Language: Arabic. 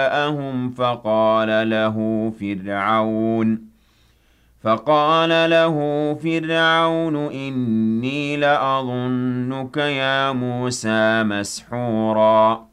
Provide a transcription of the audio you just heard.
جاءهم فقال له فرعون إني لأظنك يا موسى مسحورا